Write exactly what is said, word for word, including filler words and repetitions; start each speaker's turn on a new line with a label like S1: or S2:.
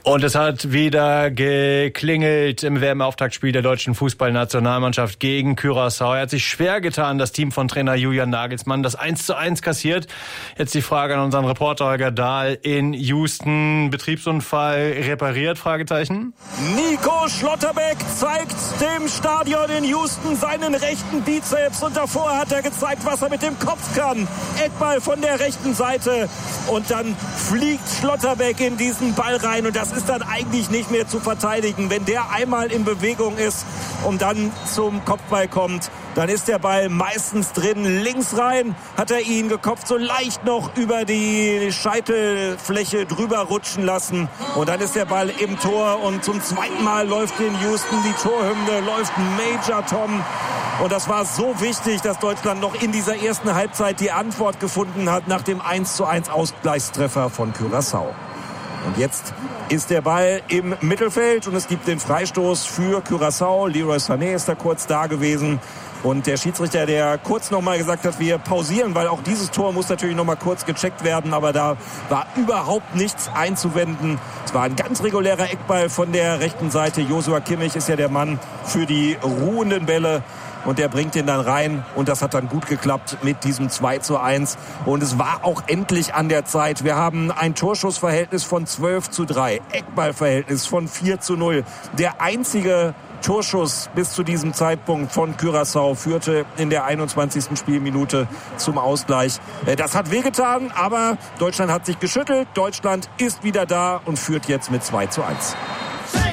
S1: Und es hat wieder geklingelt im W M-Auftaktspiel der deutschen Fußballnationalmannschaft gegen Curaçao. Er hat sich schwer getan, das Team von Trainer Julian Nagelsmann, das eins zu eins kassiert. Jetzt die Frage an unseren Reporter Holger Dahl in Houston. Betriebsunfall repariert? Fragezeichen.
S2: Nico Schlotterbeck zeigt dem Stadion in Houston seinen rechten Bizeps und davor hat er gezeigt, was er mit dem Kopf kann. Eckball von der rechten Seite und dann fliegt Schlotterbeck in diesen Ball rein und das ist dann eigentlich nicht mehr zu verteidigen. Wenn der einmal in Bewegung ist und dann zum Kopfball kommt, dann ist der Ball meistens drin. Links rein hat er ihn gekopft, so leicht noch über die Scheitelfläche drüber rutschen lassen. Und dann ist der Ball im Tor und zum zweiten Mal läuft in Houston die Torhymne, läuft Major Tom. Und das war so wichtig, dass Deutschland noch in dieser ersten Halbzeit die Antwort gefunden hat nach dem eins zu eins Ausgleichstreffer von Curaçao. Und jetzt ist der Ball im Mittelfeld und es gibt den Freistoß für Curaçao. Leroy Sané ist da kurz da gewesen. Und der Schiedsrichter, der kurz noch mal gesagt hat, wir pausieren, weil auch dieses Tor muss natürlich noch mal kurz gecheckt werden. Aber da war überhaupt nichts einzuwenden. Es war ein ganz regulärer Eckball von der rechten Seite. Joshua Kimmich ist ja der Mann für die ruhenden Bälle. Und der bringt den dann rein. Und das hat dann gut geklappt mit diesem zwei zu eins. Und es war auch endlich an der Zeit. Wir haben ein Torschussverhältnis von zwölf zu drei. Eckballverhältnis von vier zu null. Der einzige Torschuss bis zu diesem Zeitpunkt von Curaçao führte in der einundzwanzigsten Spielminute zum Ausgleich. Das hat wehgetan, aber Deutschland hat sich geschüttelt. Deutschland ist wieder da und führt jetzt mit zwei zu eins.